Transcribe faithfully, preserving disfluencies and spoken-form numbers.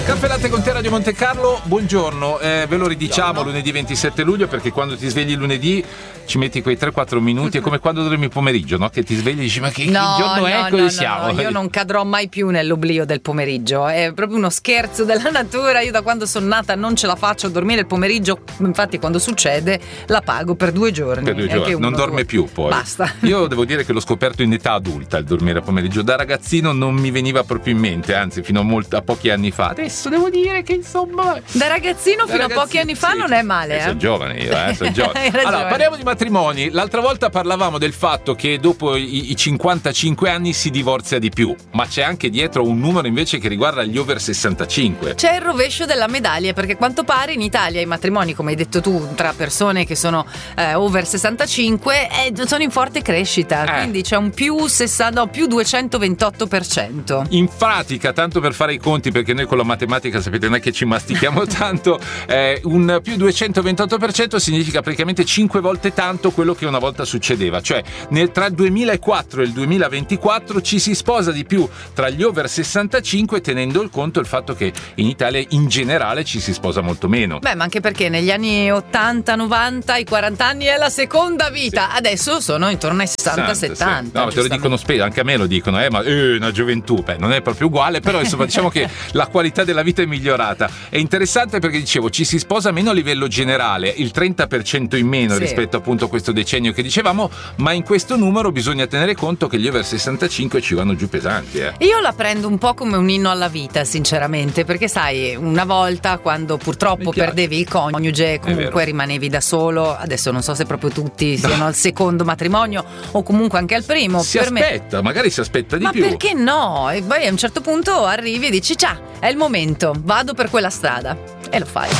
Caffè Latte con te, Radio Monte Carlo, buongiorno, eh, ve lo ridiciamo Buongiorno. lunedì ventisette luglio, perché quando ti svegli lunedì ci metti quei tre quattro minuti, è come quando dormi pomeriggio, no? Che ti svegli e dici ma che, No, che giorno no, è, no, così no, siamo. no, io non cadrò mai più nell'oblio del pomeriggio, è proprio uno scherzo della natura. Io da quando sono nata non ce la faccio a dormire il pomeriggio, infatti quando succede la pago per due giorni. Per due giorni, uno, non dorme due. più poi. Basta. Io devo dire che l'ho scoperto in età adulta il dormire a pomeriggio, da ragazzino non mi veniva proprio in mente, anzi fino a, molti, a pochi anni fa. Adesso devo dire che insomma... Da ragazzino Da fino ragazzino, a pochi anni fa sì. non è male, eh, eh? sono giovane io, eh, sono giovane. Hai ragione. Allora, parliamo di matrimoni. L'altra volta parlavamo del fatto che dopo i, i cinquantacinque anni si divorzia di più, ma c'è anche dietro un numero invece che riguarda gli over sessantacinque. C'è il rovescio della medaglia, perché a quanto pare in Italia i matrimoni, come hai detto tu, tra persone che sono eh, over sessantacinque eh, sono in forte crescita, Eh. quindi c'è un più sessanta, no, più duecentoventotto per cento. In pratica, tanto per fare i conti, perché noi con la matematica sapete non è che ci mastichiamo tanto, eh, un più duecentoventotto per cento significa praticamente cinque volte tanto quello che una volta succedeva, cioè nel, tra il duemilaquattro e il duemilaventiquattro ci si sposa di più tra gli over sessantacinque, tenendo il conto il fatto che in Italia in generale ci si sposa molto meno. Beh, ma anche perché negli anni ottanta novanta i quaranta anni è la seconda vita, Sì. Adesso sono intorno ai sessanta settanta. No, ma te lo dicono spesso, anche a me lo dicono, eh, ma eh, una gioventù, beh, non è proprio uguale, però insomma diciamo che la qualità della vita è migliorata. È interessante perché dicevo, ci si sposa meno a livello generale, il trenta per cento in meno Sì. rispetto appunto a questo decennio che dicevamo, ma in questo numero bisogna tenere conto che gli over sessantacinque ci vanno giù pesanti, eh. Io la prendo un po' come un inno alla vita, sinceramente, perché sai, una volta quando purtroppo Mi piace. perdevi il coniuge, vero. comunque rimanevi da solo. Adesso non so se proprio tutti siano al secondo matrimonio o comunque anche al primo. Si Per me- aspetta, magari si aspetta di Ma più. perché no? E poi a un certo punto arrivi e dici ciao, è il momento, vado per quella strada e lo fai.